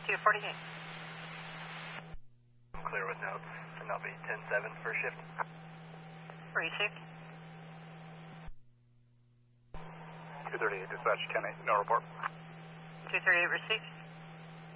248. I'm clear with notes, and I'll be 10-7 for shift. Received. 238, dispatch 10-8, no report. 238 received.